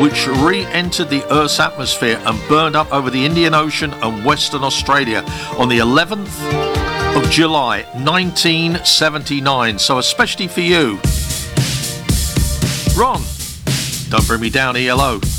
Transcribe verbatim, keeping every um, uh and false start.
which re-entered the Earth's atmosphere and burned up over the Indian Ocean and Western Australia on the eleventh of July nineteen seventy-nine. So especially for you, Ron, don't bring me down, E L O.